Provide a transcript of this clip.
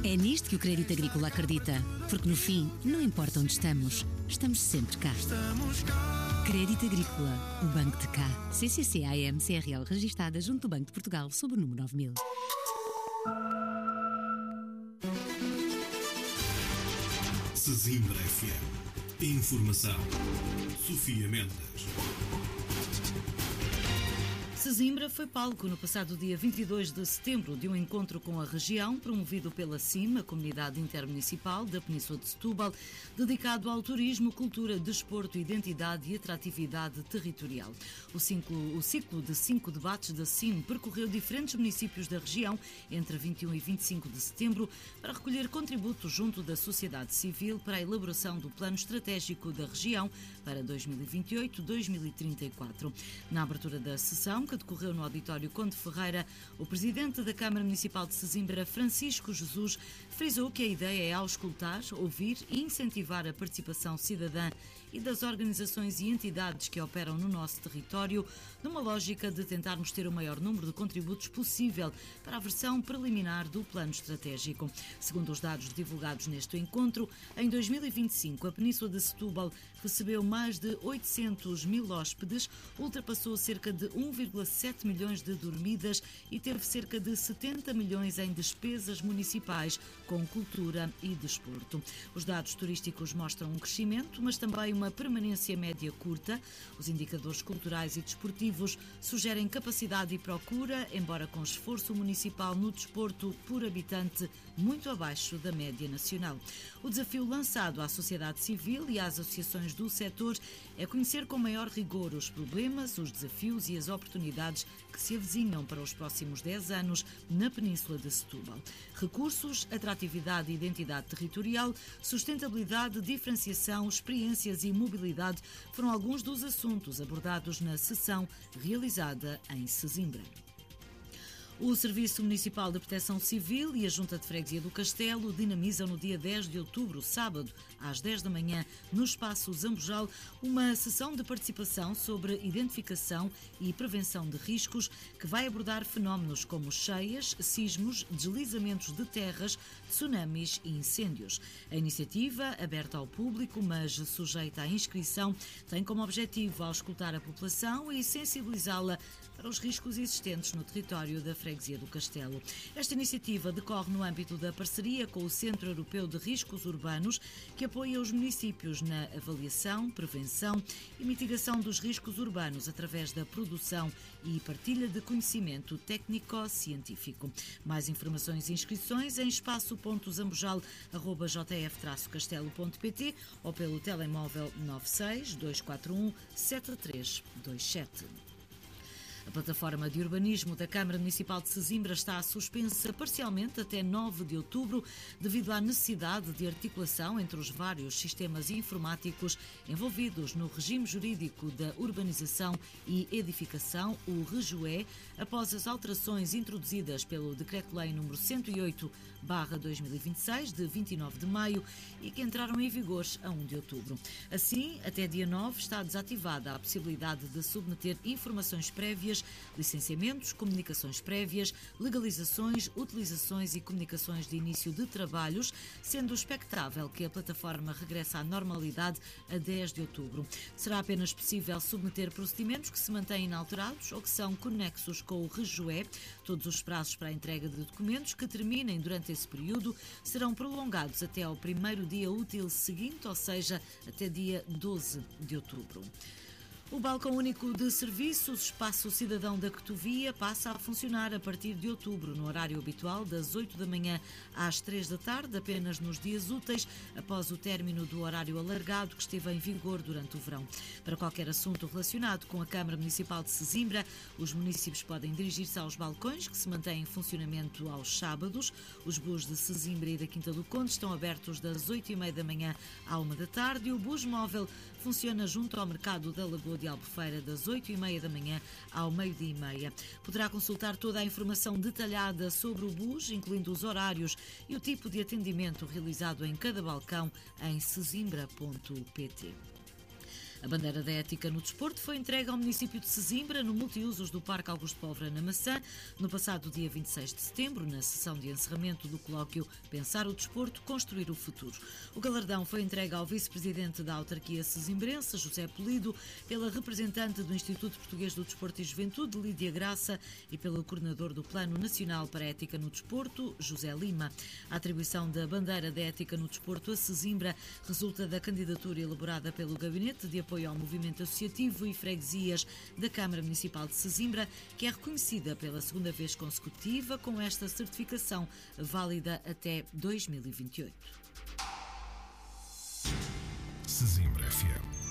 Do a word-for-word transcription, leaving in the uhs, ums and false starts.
É nisto que o Crédito Agrícola acredita, porque no fim, não importa onde estamos, estamos sempre cá. Crédito Agrícola, o Banco de Cá. C C C A M C R L registada junto do Banco de Portugal sob o número nove mil. Sesimbra F M. Informação. Sofia Mendes. Sesimbra foi palco no passado dia vinte e dois de setembro de um encontro com a região promovido pela C I M, a Comunidade Intermunicipal da Península de Setúbal, dedicado ao turismo, cultura, desporto, identidade e atratividade territorial. O ciclo, o ciclo de cinco debates da C I M percorreu diferentes municípios da região entre vinte e um e vinte e cinco de setembro para recolher contributos junto da sociedade civil para a elaboração do plano estratégico da região para dois mil e vinte e oito a dois mil e trinta e quatro. Na abertura da sessão, que decorreu no Auditório Conde Ferreira, o presidente da Câmara Municipal de Sesimbra, Francisco Jesus, frisou que a ideia é auscultar, ouvir e incentivar a participação cidadã e das organizações e entidades que operam no nosso território, numa lógica de tentarmos ter o maior número de contributos possível para a versão preliminar do plano estratégico. Segundo os dados divulgados neste encontro, em dois mil e vinte e cinco a Península de Setúbal recebeu mais de oitocentos mil hóspedes, ultrapassou cerca de um vírgula sete milhões de dormidas e teve cerca de setenta milhões em despesas municipais com cultura e desporto. Os dados turísticos mostram um crescimento, mas também uma permanência média curta. Os indicadores culturais e desportivos sugerem capacidade e procura, embora com esforço municipal no desporto por habitante muito abaixo da média nacional. O desafio lançado à sociedade civil e às associações do setor é conhecer com maior rigor os problemas, os desafios e as oportunidades que se avizinham para os próximos dez anos na Península de Setúbal. Recursos, atratividade e identidade territorial, sustentabilidade, diferenciação, experiências e mobilidade foram alguns dos assuntos abordados na sessão realizada em Sesimbra. O Serviço Municipal de Proteção Civil e a Junta de Freguesia do Castelo dinamizam no dia dez de outubro, sábado, às dez da manhã, no Espaço Zambojal, uma sessão de participação sobre identificação e prevenção de riscos que vai abordar fenómenos como cheias, sismos, deslizamentos de terras, tsunamis e incêndios. A iniciativa, aberta ao público, mas sujeita à inscrição, tem como objetivo auscultar a população e sensibilizá-la para os riscos existentes no território da Freguesia do Castelo. Esta iniciativa decorre no âmbito da parceria com o Centro Europeu de Riscos Urbanos, que apoia os municípios na avaliação, prevenção e mitigação dos riscos urbanos através da produção e partilha de conhecimento técnico-científico. Mais informações e inscrições em espaço ponto zambojal arroba j f traço castelo ponto p t ou pelo telemóvel nove seis dois quatro um sete três dois sete. A plataforma de urbanismo da Câmara Municipal de Sesimbra está suspensa parcialmente até nove de outubro devido à necessidade de articulação entre os vários sistemas informáticos envolvidos no regime jurídico da urbanização e edificação, o REJUE, após as alterações introduzidas pelo Decreto-Lei número cento e oito barra dois mil e vinte e seis, de vinte e nove de maio, e que entraram em vigor a um de outubro. Assim, até dia nove está desativada a possibilidade de submeter informações prévias, licenciamentos, comunicações prévias, legalizações, utilizações e comunicações de início de trabalhos, sendo expectável que a plataforma regresse à normalidade a dez de outubro. Será apenas possível submeter procedimentos que se mantêm inalterados ou que são conexos com o REJUE. Todos os prazos para a entrega de documentos que terminem durante esse período serão prolongados até ao primeiro dia útil seguinte, ou seja, até dia doze de outubro. O Balcão Único de Serviços, Espaço Cidadão da Cotovia, passa a funcionar a partir de outubro, no horário habitual, das oito da manhã às três da tarde, apenas nos dias úteis, após o término do horário alargado que esteve em vigor durante o verão. Para qualquer assunto relacionado com a Câmara Municipal de Sesimbra, os municípios podem dirigir-se aos balcões, que se mantêm em funcionamento aos sábados. Os bus de Sesimbra e da Quinta do Conde estão abertos das oito e meia da manhã à uma da tarde e o bus móvel funciona junto ao mercado da Lagoa de Albufeira das oito e meia da manhã ao meio-dia e meia. Poderá consultar toda a informação detalhada sobre o bus, incluindo os horários e o tipo de atendimento realizado em cada balcão em sesimbra ponto p t. A bandeira da ética no desporto foi entregue ao município de Sesimbra, no multiusos do Parque Augusto Póvoa na Maçã, no passado dia vinte e seis de setembro, na sessão de encerramento do colóquio Pensar o Desporto, Construir o Futuro. O galardão foi entregue ao vice-presidente da autarquia sesimbrense, José Polido, pela representante do Instituto Português do Desporto e Juventude, Lídia Graça, e pelo coordenador do Plano Nacional para a Ética no Desporto, José Lima. A atribuição da bandeira da ética no desporto a Sesimbra resulta da candidatura elaborada pelo Gabinete de Apoio ao Movimento Associativo e Freguesias da Câmara Municipal de Sesimbra, que é reconhecida pela segunda vez consecutiva com esta certificação válida até dois mil e vinte e oito. Sesimbra F M.